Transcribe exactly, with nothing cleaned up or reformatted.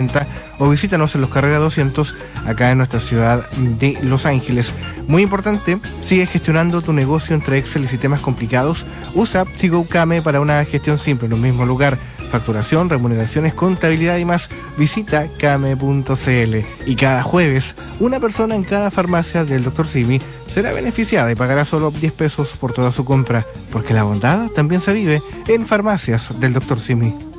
ochenta o visítanos en Los Carreras doscientos, acá en nuestra ciudad de Los Ángeles. Muy importante, sigue gestionando tu negocio entre Excel y sistemas complicados. Usa SigoCame para una gestión simple en un mismo lugar. Facturación, remuneraciones, contabilidad y más. Visita came punto cl. Y cada jueves, una persona en cada farmacia del doctor Simi será beneficiada y pagará solo diez pesos por toda su compra, porque la bondad también se vive en farmacias del doctor Simi.